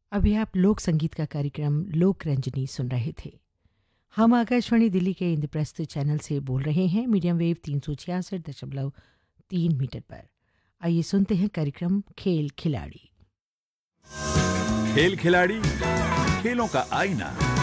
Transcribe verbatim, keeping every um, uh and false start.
अभी आप लोक संगीत का कार्यक्रम लोक रंजनी सुन रहे थे। हम आकाशवाणी दिल्ली के इंद्रप्रस्थ चैनल से बोल रहे हैं मीडियम वेव तीन सौ छियासठ दशमलव तीन मीटर पर। आइए सुनते हैं कार्यक्रम खेल खिलाड़ी। खेल खिलाड़ी, खेलों का आईना।